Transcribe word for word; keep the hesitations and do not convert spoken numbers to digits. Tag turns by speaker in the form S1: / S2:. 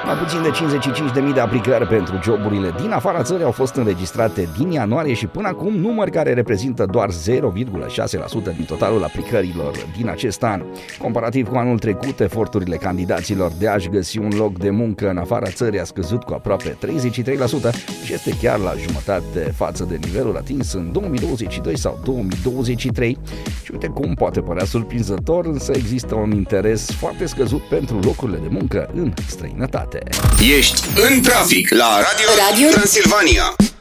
S1: Mai puțin de cincizeci și cinci de mii de aplicări pentru joburile din afara țării au fost înregistrate din ianuarie și până acum, număr care reprezintă doar zero virgulă șase la sută din totalul aplicărilor din acest an. Comparativ cu anul trecut, eforturile candidaților de a-și găsi un loc de muncă în afara țării a scăzut cu aproape treizeci și trei la sută și este chiar la jumătate față de nivelul atins în două mii douăzeci și doi sau două mii douăzeci și trei. Și uite cum poate părea surprinzător, însă există un interes foarte scăzut pentru locurile de muncă în străinătate.
S2: Ești în trafic la Radio, Radio Transilvania.